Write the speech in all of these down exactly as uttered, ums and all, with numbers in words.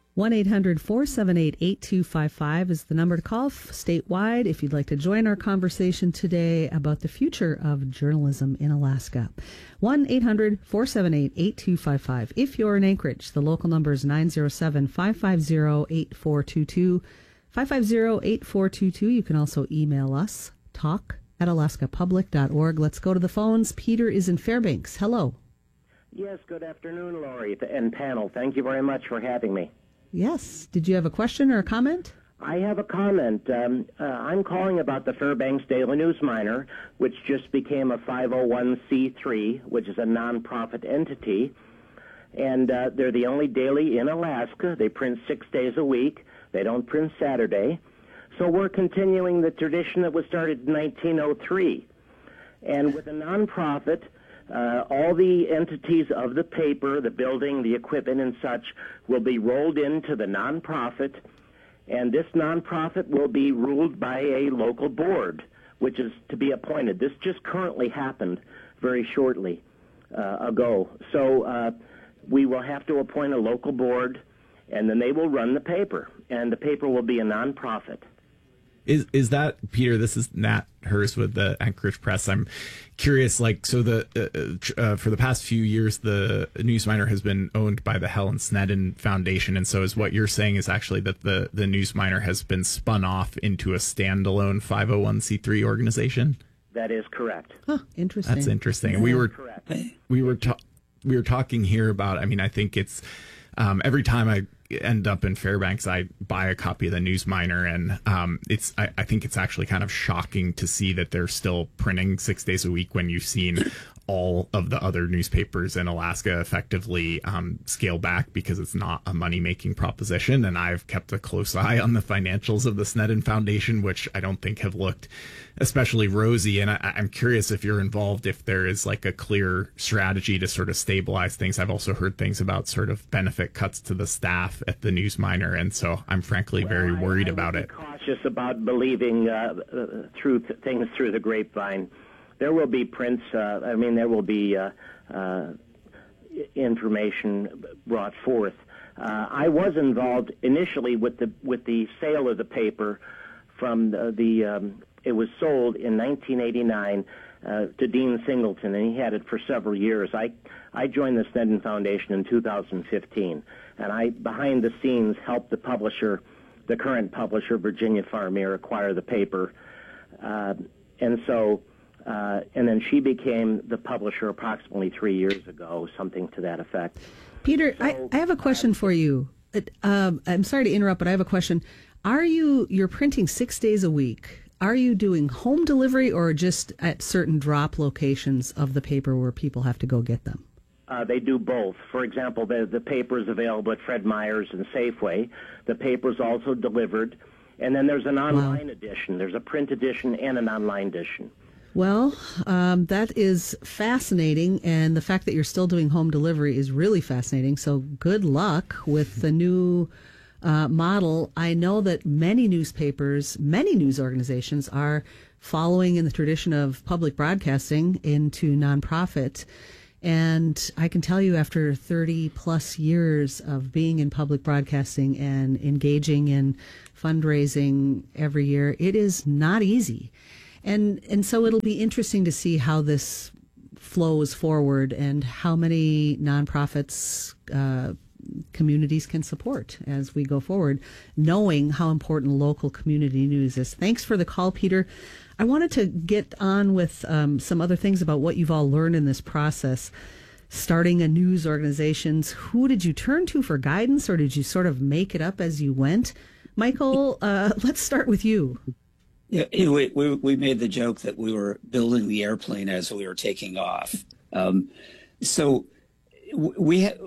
one eight hundred four seven eight eight two five five is the number to call statewide if you'd like to join our conversation today about the future of journalism in Alaska. one eight hundred four seven eight eight two five five. If you're in Anchorage, the local number is nine zero seven five five zero eight four two two. five five zero eight four two two. You can also email us, talk at alaska public dot org. Let's go to the phones. Peter is in Fairbanks. Hello. Yes, good afternoon, Lori and panel. Thank you very much for having me. Yes. Did you have a question or a comment? I have a comment. Um, uh, I'm calling about the Fairbanks Daily News Miner, which just became a five oh one c three, which is a nonprofit entity. And uh, they're the only daily in Alaska. They print six days a week. They don't print Saturday. So we're continuing the tradition that was started in nineteen oh three. And with a nonprofit, Uh, all the entities of the paper, the building, the equipment, and such will be rolled into the nonprofit, and this nonprofit will be ruled by a local board, which is to be appointed. This just currently happened very shortly uh, ago. So uh, we will have to appoint a local board, and then they will run the paper, and the paper will be a nonprofit. Is is that, Peter, this is Nat Hurst with the Anchorage Press. I'm curious, like, so the uh, uh, for the past few years, the News Miner has been owned by the Helen Snedden Foundation. And so is what you're saying is actually that the, the News Miner has been spun off into a standalone five oh one c three organization? That is correct. Huh, interesting. That's interesting. And we were, correct. we were, ta- we were talking here about, I mean, I think it's, um, every time I end up in Fairbanks, I buy a copy of the News Miner, and um, it's I, I think it's actually kind of shocking to see that they're still printing six days a week when you've seen all of the other newspapers in Alaska effectively um, scale back because it's not a money-making proposition. And I've kept a close eye on the financials of the Snedden Foundation, which I don't think have looked especially rosy. And I, I'm curious if you're involved, if there is like a clear strategy to sort of stabilize things. I've also heard things about sort of benefit cuts to the staff at the News Miner, and so I'm frankly well, very worried I, I about would it. Be cautious about believing uh, uh, through th- things through the grapevine. There will be prints. Uh, I mean, there will be uh, uh, information brought forth. Uh, I was involved initially with the with the sale of the paper from the. the um, it was sold in nineteen eighty-nine uh, to Dean Singleton, and he had it for several years. I I joined the Snedden Foundation in two thousand fifteen, and I behind the scenes helped the publisher, the current publisher, Virginia Farmier, acquire the paper, uh, and so. Uh, and then she became the publisher approximately three years ago, something to that effect. Peter, so, I, I have a question uh, for you. Um, I'm sorry to interrupt, but I have a question. Are you, you're printing six days a week. Are you doing home delivery or just at certain drop locations of the paper where people have to go get them? Uh, they do both. For example, the, the paper is available at Fred Meyer's and Safeway. The paper is also delivered. And then there's an online wow. edition. There's a print edition and an online edition. Well, um, that is fascinating, and the fact that you're still doing home delivery is really fascinating. So good luck with the new uh, model. I know that many newspapers, many news organizations are following in the tradition of public broadcasting into nonprofit. And I can tell you after thirty plus years of being in public broadcasting and engaging in fundraising every year, it is not easy. And and so it'll be interesting to see how this flows forward and how many nonprofits uh, communities can support as we go forward, knowing how important local community news is. Thanks for the call, Peter. I wanted to get on with um, some other things about what you've all learned in this process. Starting a news organization, who did you turn to for guidance, or did you sort of make it up as you went? Michael, uh, let's start with you. Yeah, we, we we made the joke that we were building the airplane as we were taking off. Um, so we had,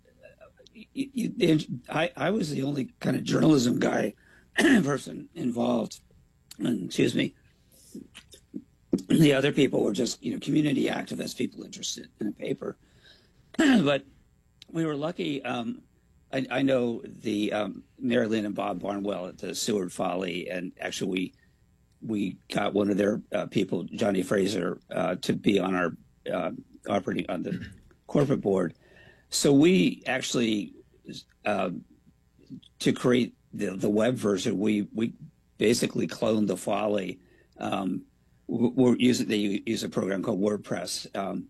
I, I was the only kind of journalism guy person involved. Excuse me. The other people were just, you know, community activists, people interested in the paper. But we were lucky. Um, I, I know the um, Mary Lynn and Bob Barnwell at the Seward Folly, and actually we. We got one of their uh, people, Johnny Fraser, uh, to be on our uh, operating on the corporate board. So we actually uh, to create the, the web version, we we basically cloned the Folly. Um, we're using they use a program called WordPress, um,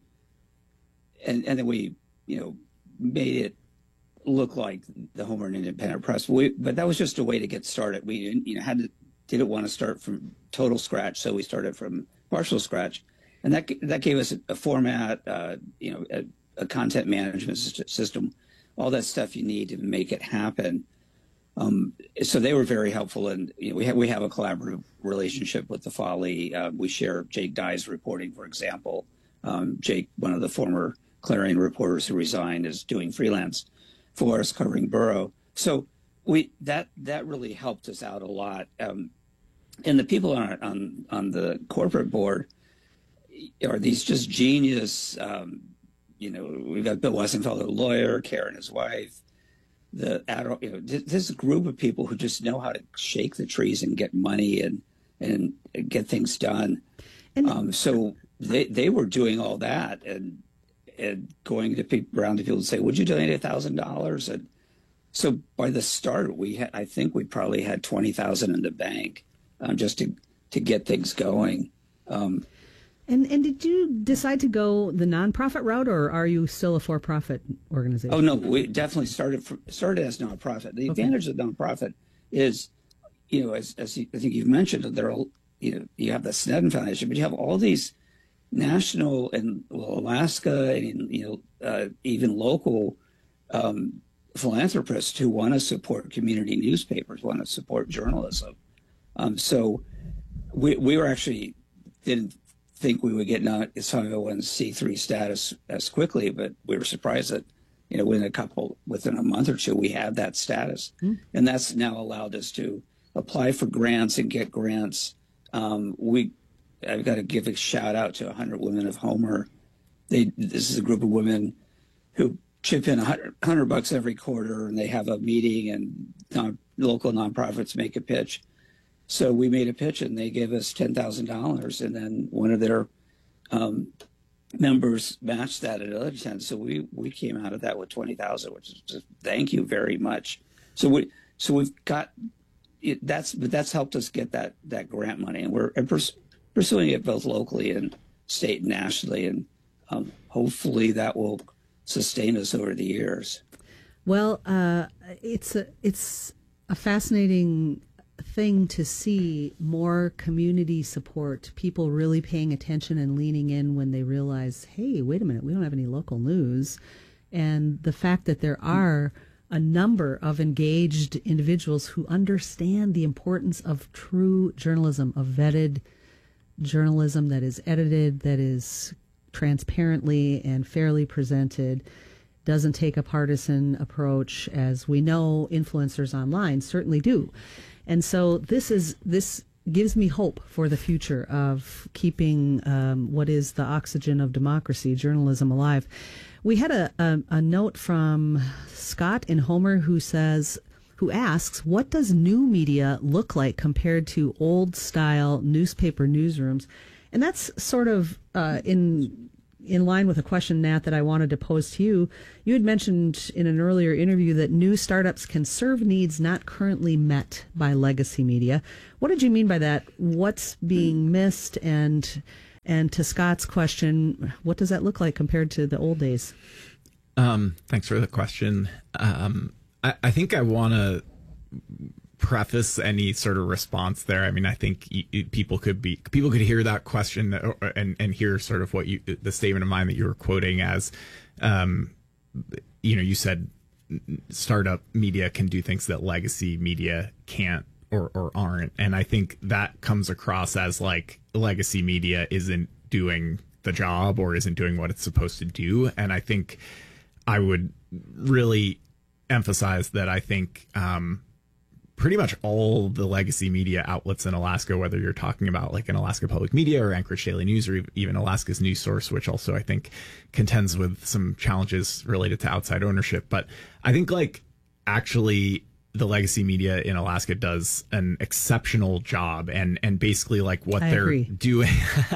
and and then we you know made it look like the Homer and Independent Press. We, but that was just a way to get started. We you know had to didn't want to start from total scratch, so we started from partial scratch, and that that gave us a, a format, uh, you know, a, a content management system, all that stuff you need to make it happen. Um, so they were very helpful, and you know, we have we have a collaborative relationship with the Folly. Uh, we share Jake Dye's reporting, for example. Um, Jake, one of the former Clarion reporters who resigned, is doing freelance for us covering Borough. So we that that really helped us out a lot. Um, and the people on on on the corporate board are these just genius. Um, you know, we've got Bill Wessenfeld, a lawyer, Karen, his wife. The you know, this group of people who just know how to shake the trees and get money and and get things done. And um, so they they were doing all that and and going to people around to people and say, "Would you donate a thousand dollars?" And so by the start, we had I think we probably had twenty thousand in the bank um, just to to get things going. Um, And and did you decide to go the nonprofit route, or are you still a for-profit organization? Oh no, we definitely started from, started as nonprofit. The okay. advantage of nonprofit is, you know, as as you, I think you've mentioned, there are you know you have the Sneddon Foundation, but you have all these national and well, Alaska and you know uh, even local um, philanthropists who want to support community newspapers, want to support journalism. Um, so we we were actually didn't. think we would get not five oh one c three status as quickly, but we were surprised that, you know, within a couple, within a month or two, we had that status. Mm. And that's now allowed us to apply for grants and get grants. Um, we, I've got to give a shout out to one hundred Women of Homer. They, this is a group of women who chip in one hundred bucks every quarter, and they have a meeting, and non, local nonprofits make a pitch. So we made a pitch, and they gave us ten thousand dollars, and then one of their um, members matched that at another ten. So we, we came out of that with twenty thousand dollars, which is just thank you very much. So we so we've got it, that's but that's helped us get that that grant money, and we're and pers- pursuing it both locally and state and nationally, and um, hopefully that will sustain us over the years. Well, uh, it's a it's a fascinating thing to see more community support, people really paying attention and leaning in when they realize, hey, wait a minute, we don't have any local news. And the fact that there are a number of engaged individuals who understand the importance of true journalism, of vetted journalism that is edited, that is transparently and fairly presented, doesn't take a partisan approach, as we know influencers online certainly do. And so this is this gives me hope for the future of keeping um, what is the oxygen of democracy, journalism, alive. We had a, a, a note from Scott in Homer who says, who asks, what does new media look like compared to old style newspaper newsrooms? And that's sort of uh, in in line with a question, Nat, that I wanted to pose to you. You had mentioned in an earlier interview that new startups can serve needs not currently met by legacy media. What did you mean by that? What's being missed? And and to Scott's question, what does that look like compared to the old days? Um, thanks for the question. Um, I, I think I want to preface any sort of response there. I mean, I think y- y- people could be people could hear that question or, and and hear sort of what you the statement of mine that you were quoting as, um, you know, you said startup media can do things that legacy media can't or or aren't, and I think that comes across as like legacy media isn't doing the job or isn't doing what it's supposed to do, and I think I would really emphasize that I think. Um, pretty much all the legacy media outlets in Alaska, whether you're talking about like an Alaska Public Media or Anchorage Daily News or even Alaska's News Source, which also I think contends with some challenges related to outside ownership. But I think like actually the legacy media in Alaska does an exceptional job, and and basically like what I they're agree. doing.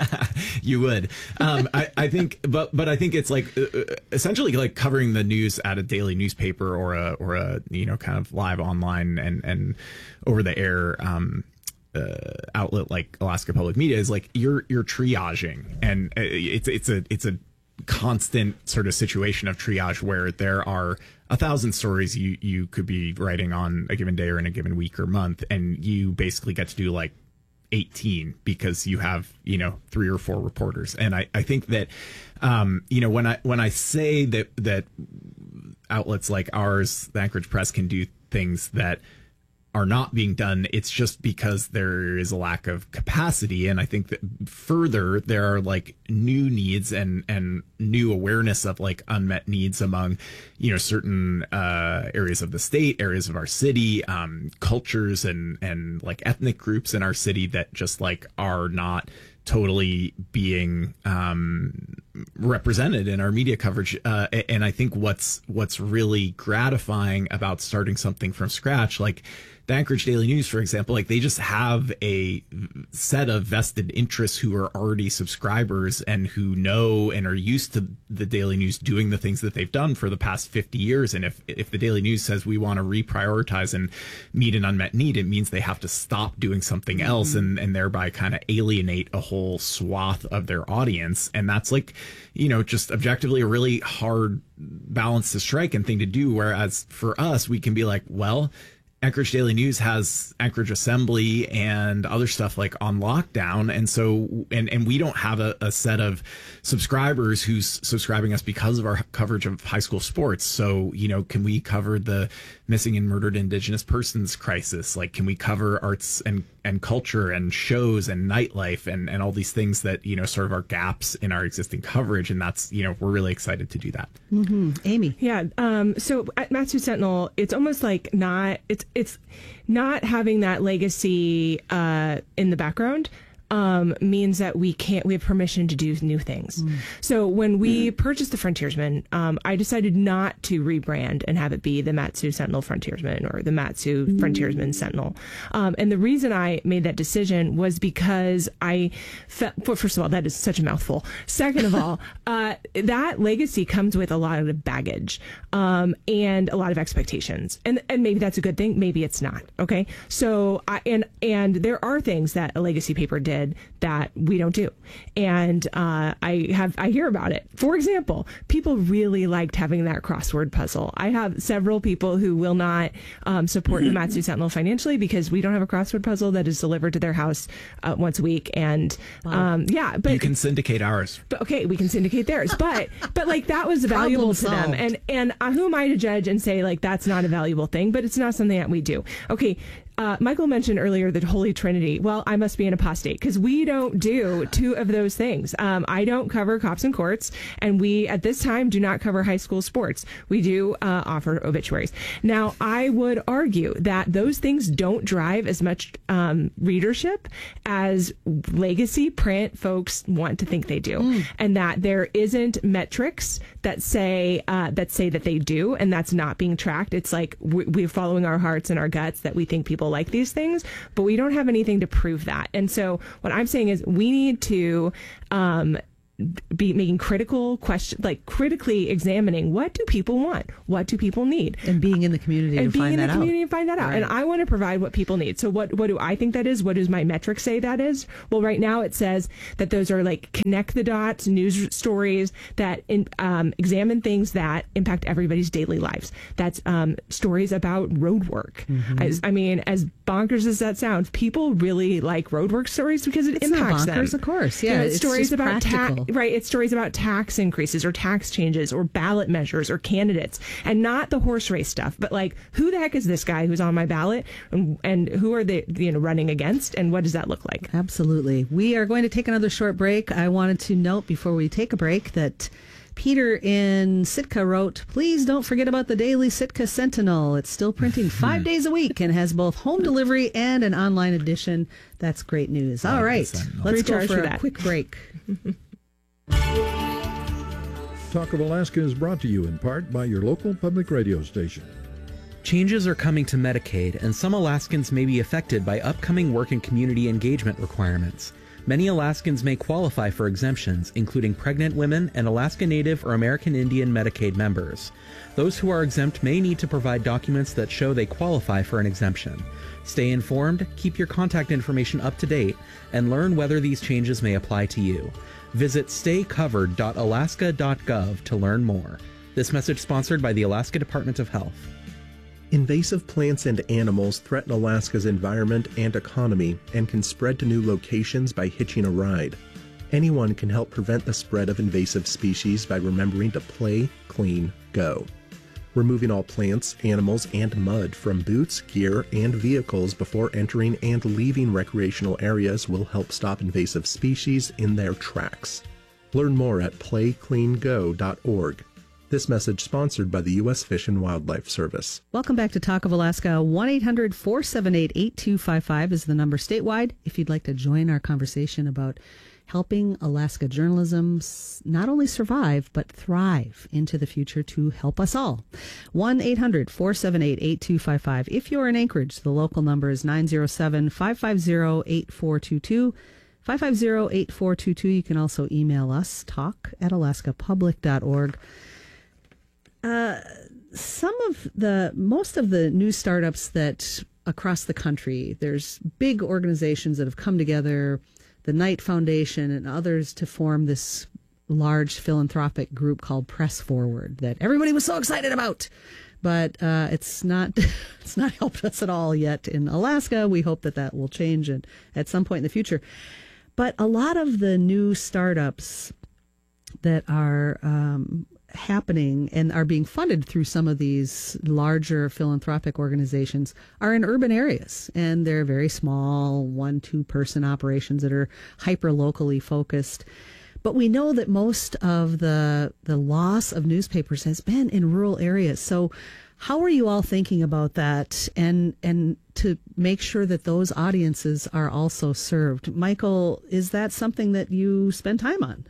You would, um, I, I think, but but I think it's like uh, essentially like covering the news at a daily newspaper or a or a you know kind of live online and and over the air. Um, Uh, outlet like Alaska Public Media is like you're you're triaging, and it's it's a it's a constant sort of situation of triage where there are a thousand stories you you could be writing on a given day or in a given week or month, and you basically get to do like eighteen because you have you know three or four reporters. And I I think that um you know when I when I say that that outlets like ours, the Anchorage Press, can do things that are not being done, it's just because there is a lack of capacity. And I think that further, there are like new needs and, and new awareness of like unmet needs among, you know, certain uh, areas of the state, areas of our city, um, cultures and, and like ethnic groups in our city that just like are not totally being um, represented in our media coverage. Uh, and I think what's what's really gratifying about starting something from scratch, like the Anchorage Daily News, for example, like they just have a set of vested interests who are already subscribers and who know and are used to the Daily News doing the things that they've done for the past fifty years. And if, if the Daily News says we want to reprioritize and meet an unmet need, it means they have to stop doing something else mm-hmm. and, and thereby kind of alienate a whole swath of their audience. And that's like, you know, just objectively a really hard balance to strike and thing to do. Whereas for us, we can be like, well, Anchorage Daily News has Anchorage Assembly and other stuff like on lockdown. And so, and, and we don't have a, a set of subscribers who's subscribing us because of our coverage of high school sports. So, you know, can we cover the missing and murdered Indigenous persons crisis? Like, can we cover arts and, and culture and shows and nightlife and, and all these things that, you know, sort of are gaps in our existing coverage? And that's, you know, we're really excited to do that. Mm-hmm. Amy. Yeah. Um, so at Mat-Su Sentinel, it's almost like not, it's, it's not having that legacy uh, in the background. Um, means that we can't, we have permission to do new things. Mm. So when we mm. purchased the Frontiersman, um, I decided not to rebrand and have it be the Mat-Su Sentinel Frontiersman or the Mat-Su mm. Frontiersman Sentinel. Um, and the reason I made that decision was because I felt, well, first of all, that is such a mouthful. Second of all, uh, that legacy comes with a lot of baggage, um, and a lot of expectations. And, and maybe that's a good thing. Maybe it's not. Okay. So I, and, and there are things that a legacy paper did that we don't do. And uh, I have I hear about it. For example, people really liked having that crossword puzzle. I have several people who will not um, support the Mat-Su Sentinel financially because we don't have a crossword puzzle that is delivered to their house uh, once a week. And wow. um, yeah, but you can syndicate ours. But okay, we can syndicate theirs. But but like that was valuable to them. And and uh, who am I to judge and say like that's not a valuable thing? But it's not something that we do. Okay. Uh, Michael mentioned earlier the Holy Trinity. Well, I must be an apostate because we don't do two of those things. Um, I don't cover cops and courts, and we at this time do not cover high school sports. We do uh, offer obituaries. Now, I would argue that those things don't drive as much um, readership as legacy print folks want to think they do, mm. and that there isn't metrics that say uh, that say that they do, and that's not being tracked. It's like we- we're following our hearts and our guts that we think people like these things, but we don't have anything to prove that. And so what I'm saying is we need to um, be making critical question, like critically examining what do people want, what do people need, and being in the community and to being find in that the out. community and find that out. Right. And I want to provide what people need. So what what do I think that is? What does my metrics say that is? Well, right now it says that those are like connect the dots news stories that in, um, examine things that impact everybody's daily lives. That's um, stories about road work. Mm-hmm. As, I mean, as bonkers as that sounds, people really like road work stories because it it's impacts not bonkers, them. Of course, yeah. You know, it's stories just about ta- practical. right. It's stories about tax increases or tax changes or ballot measures or candidates, and not the horse race stuff, but like who the heck is this guy who's on my ballot, and, and who are they, you know, running against, and what does that look like? Absolutely. We are going to take another short break. I wanted to note before we take a break that Peter in Sitka wrote, please don't forget about the daily Sitka Sentinel. It's still printing five days a week and has both home delivery and an online edition. That's great news. All right, let's go for, for a that. quick break. Talk of Alaska is brought to you in part by your local public radio station. Changes are coming to Medicaid, and some Alaskans may be affected by upcoming work and community engagement requirements. Many Alaskans may qualify for exemptions, including pregnant women and Alaska Native or American Indian Medicaid members. Those who are exempt may need to provide documents that show they qualify for an exemption. Stay informed, keep your contact information up to date, and learn whether these changes may apply to you. Visit stay covered dot alaska dot gov to learn more. This message sponsored by the Alaska Department of Health. Invasive plants and animals threaten Alaska's environment and economy and can spread to new locations by hitching a ride. Anyone can help prevent the spread of invasive species by remembering to play, clean, go. Removing all plants, animals, and mud from boots, gear, and vehicles before entering and leaving recreational areas will help stop invasive species in their tracks. Learn more at play clean go dot org. This message sponsored by the U S Fish and Wildlife Service. Welcome back to Talk of Alaska. one eight hundred four seven eight eight two five five is the number statewide if you'd like to join our conversation about helping Alaska journalism not only survive, but thrive into the future to help us all. one eight hundred four seven eight eight two five five. If you're in Anchorage, the local number is nine zero seven five five zero eight four two two. five five zero eight four two two. You can also email us, talk at alaska public dot org. Uh, some of the, most of the new startups that across the country, there's big organizations that have come together, the Knight Foundation and others, to form this large philanthropic group called Press Forward that everybody was so excited about. But uh, it's not it's not helped us at all yet in Alaska. We hope that that will change and at some point in the future. But a lot of the new startups that are um, happening and are being funded through some of these larger philanthropic organizations are in urban areas, and they're very small one, two person operations that are hyper locally focused. But we know that most of the the loss of newspapers has been in rural areas. So how are you all thinking about that and and to make sure that those audiences are also served? Michael, is that something that you spend time on?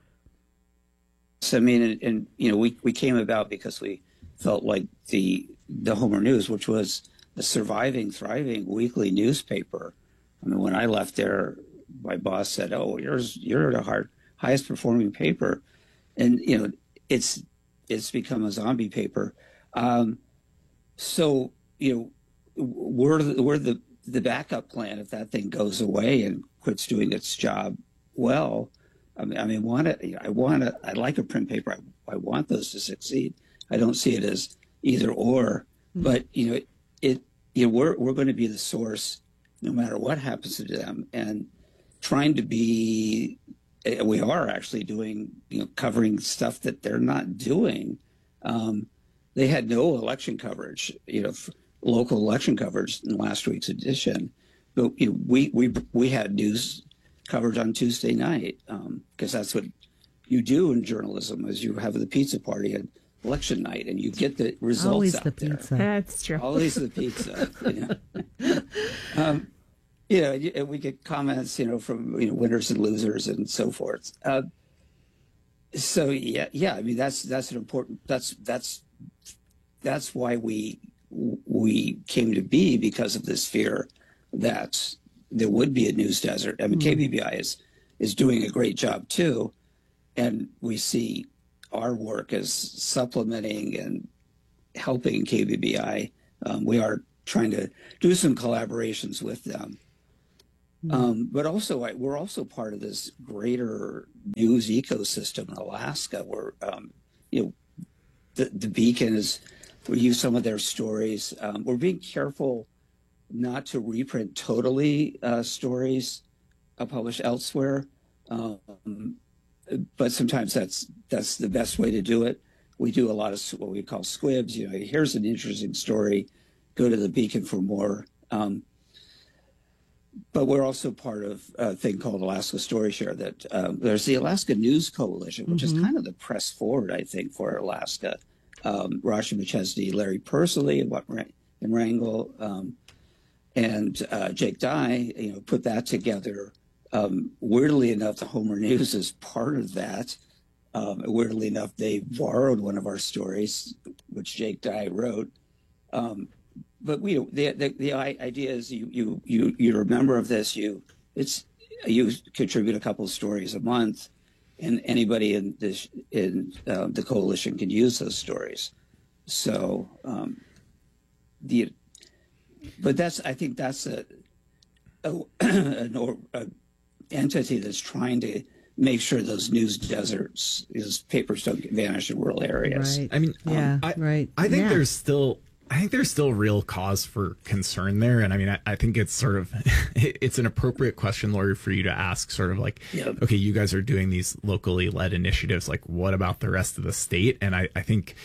I mean, and, and you know, we, we came about because we felt like the the Homer News, which was a surviving, thriving weekly newspaper. I mean, when I left there, my boss said, "Oh, you're you're the hard, highest performing paper," and you know, it's it's become a zombie paper. Um, so you know, we're the, we're the the backup plan if that thing goes away and quits doing its job well. I mean, I mean, want to, I want to, I like a print paper. I, I want those to succeed. I don't see it as either or, mm-hmm. but you know, it, it, you know, we're, we're going to be the source no matter what happens to them, and trying to be, we are actually doing, you know, covering stuff that they're not doing. Um, they had no election coverage, you know, local election coverage in last week's edition, but you know, we, we, we had news coverage on Tuesday night, because um, that's what you do in journalism, is you have the pizza party at election night and you get the results Always out the there. pizza. That's true. Always the pizza. You know, um, you know, we get comments, you know, from you know winners and losers and so forth. Uh, so yeah, yeah. I mean, that's that's an important. That's that's that's why we we came to be, because of this fear that there would be a news desert. I mean, mm-hmm. K B B I is is doing a great job too, and we see our work as supplementing and helping K B B I. Um, we are trying to do some collaborations with them, mm-hmm. um, but also I, we're also part of this greater news ecosystem in Alaska, where um, you know the the Beacon is. We use some of their stories. Um, we're being careful not to reprint totally uh, stories uh, published elsewhere, um, but sometimes that's that's the best way to do it. We do a lot of what we call squibs. You know, here's an interesting story, go to the Beacon for more. Um, but we're also part of a thing called Alaska Story Share. That um, there's the Alaska News Coalition, which mm-hmm. is kind of the press forward, I think, for Alaska. Um, Rashi McChesney, Larry Pursley, and Wrangell. Um, And uh, Jake Dye, you know, put that together. Um, weirdly enough, the Homer News is part of that. Um, weirdly enough, they borrowed one of our stories, which Jake Dye wrote, Um, but we the, the the idea is you you you you're a member of this. You it's you contribute a couple of stories a month, and anybody in this in uh, the coalition can use those stories. So um, the but that's I think that's a, a an or, a entity that's trying to make sure those news deserts, those papers don't vanish in rural areas. Right. I mean, yeah, um, I, right. I think yeah. there's still, I think there's still real cause for concern there. And I mean, I, I think it's sort of, it's an appropriate question, Lori, for you to ask sort of like, Yep. okay, you guys are doing these locally led initiatives. Like, what about the rest of the state? And I, I think,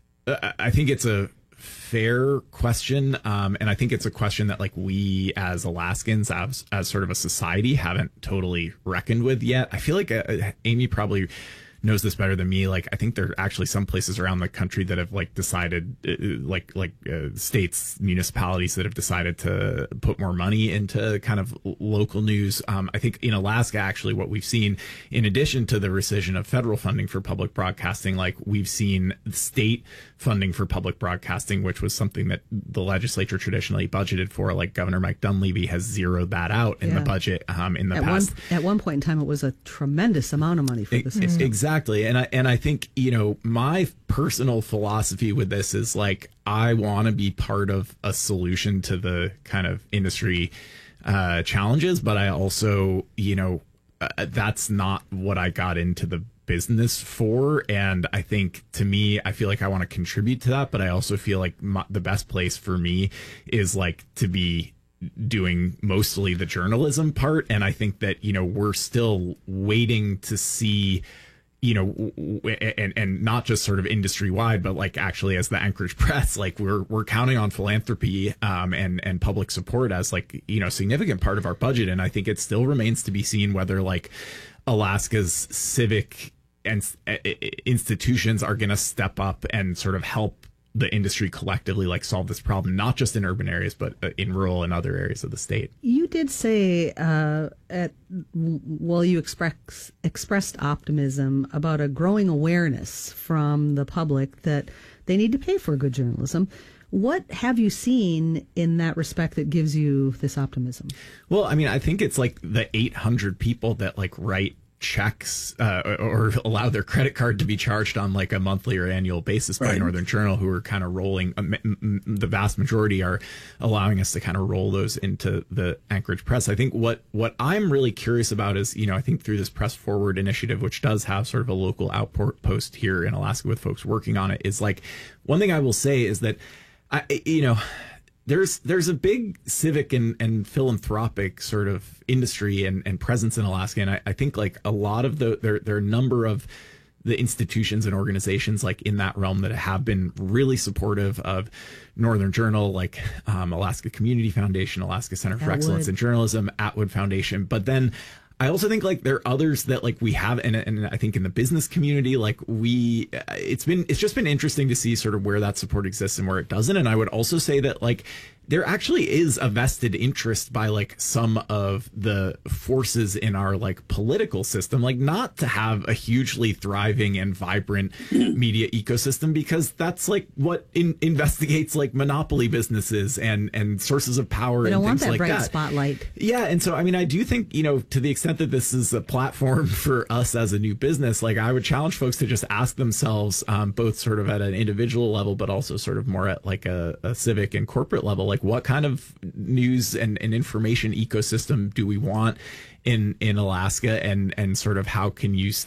I think it's a fair question. Um, and I think it's a question that like we as Alaskans, as, as sort of a society, haven't totally reckoned with yet. I feel like uh, Amy probably knows this better than me. Like, I think there are actually some places around the country that have like decided, uh, like like uh, states, municipalities that have decided to put more money into kind of local news. Um, I think in Alaska, actually, what we've seen, in addition to the rescission of federal funding for public broadcasting, like we've seen state funding for public broadcasting, which was something that the legislature traditionally budgeted for. Like Governor Mike Dunleavy has zeroed that out in Yeah. the budget um, in the at past. one at one point in time, it was a tremendous amount of money for the system. Exactly. And I and I think, you know, my personal philosophy with this is like I want to be part of a solution to the kind of industry uh, challenges, but I also, you know, uh, that's not what I got into the business for. And I think to me, I feel like I want to contribute to that, but I also feel like my, the best place for me is like to be doing mostly the journalism part. And I think that, you know, we're still waiting to see, you know, and and not just sort of industry wide, but like actually as the Anchorage Press, like we're we're counting on philanthropy um, and and public support as like, you know, significant part of our budget. And I think it still remains to be seen whether like Alaska's civic and institutions are going to step up and sort of help the industry collectively like solve this problem, not just in urban areas, but in rural and other areas of the state. You did say uh, at well, you express, expressed optimism about a growing awareness from the public that they need to pay for good journalism. What have you seen in that respect that gives you this optimism? Well, I mean, I think it's like the eight hundred people that like write checks uh, or allow their credit card to be charged on like a monthly or annual basis by Right. Northern Journal, who are kind of rolling, um, m- m- the vast majority are allowing us to kind of roll those into the Anchorage Press. I think what what I'm really curious about is, you know, I think through this Press Forward initiative, which does have sort of a local outpost here in Alaska with folks working on it, is like one thing I will say is that I, you know, There's there's a big civic and, and philanthropic sort of industry and, and presence in Alaska. And I, I think like a lot of the there, there are a number of the institutions and organizations like in that realm that have been really supportive of Northern Journal, like um, Alaska Community Foundation, Alaska Center for Atwood. Excellence in Journalism, Atwood Foundation. But then I also think like there are others that like we have, and, and I think in the business community, like we, it's been, it's just been interesting to see sort of where that support exists and where it doesn't. And I would also say that like there actually is a vested interest by like some of the forces in our like political system, like not to have a hugely thriving and vibrant media ecosystem, because that's like what in, investigates like monopoly businesses and, and sources of power They and don't want things that like bright that. spotlight. Yeah. And so, I mean, I do think, you know, to the extent that this is a platform for us as a new business, like I would challenge folks to just ask themselves, um, both sort of at an individual level, but also sort of more at like a, a civic and corporate level, like what kind of news and, and information ecosystem do we want in, in Alaska, and, and sort of how can you